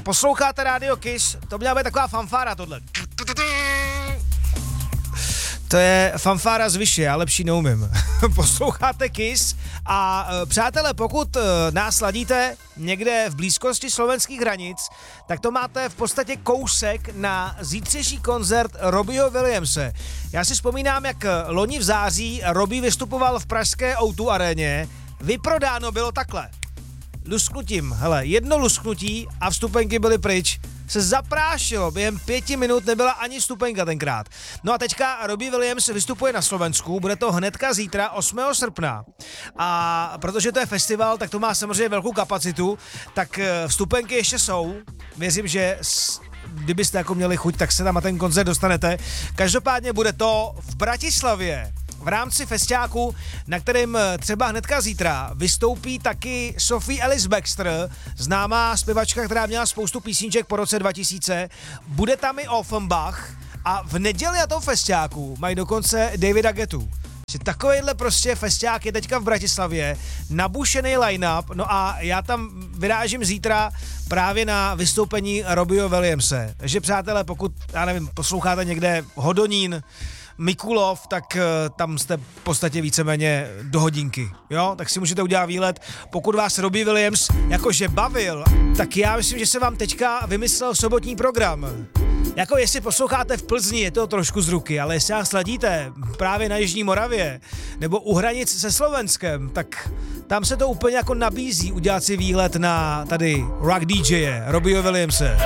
Posloucháte Radio Kiss, to měla být taková fanfára tohle. To je fanfára z Vyše, já lepší neumím. Posloucháte Kiss a přátelé, pokud nás ladíte někde v blízkosti slovenských hranic, tak to máte v podstatě kousek na zítřejší koncert Robbieho Williamse. Já si vzpomínám, jak loni v září Robbie vystupoval v pražské O2 aréně. Vyprodáno bylo takhle. Lusknutím, hele, jedno lusknutí a vstupenky byly pryč. Se zaprášilo, během 5 minut nebyla ani vstupenka tenkrát. No a teďka Robbie Williams vystupuje na Slovensku, bude to hnedka zítra 8. srpna. A protože to je festival, tak to má samozřejmě velkou kapacitu, tak vstupenky ještě jsou. Věřím, že kdybyste jako měli chuť, tak se tam na ten koncert dostanete. Každopádně bude to v Bratislavě. V rámci festiáku, na kterém třeba hnedka zítra vystoupí taky Sophie Ellis Bextor, známá zpěvačka, která měla spoustu písniček po roce 2000. Bude tam i Offenbach a v neděli na tom festiáku mají dokonce Davida Guettu. Že takovejhle prostě festiák je teďka v Bratislavě, nabušený line-up, no a já tam vyrážím zítra právě na vystoupení Robbieho Williamse. Takže přátelé, pokud, já nevím, posloucháte někde Hodonín, Mikulov, tak tam jste v podstatě víceméně do hodinky, jo? Tak si můžete udělat výlet. Pokud vás Robbie Williams jakože bavil, tak já myslím, že se vám teďka vymyslel sobotní program. Jako jestli posloucháte v Plzni, je to trošku z ruky, ale jestli nás sladíte právě na Jižní Moravě nebo u hranic se Slovenskem, tak tam se to úplně jako nabízí udělat si výlet na tady rock DJe Robbieho Williamse.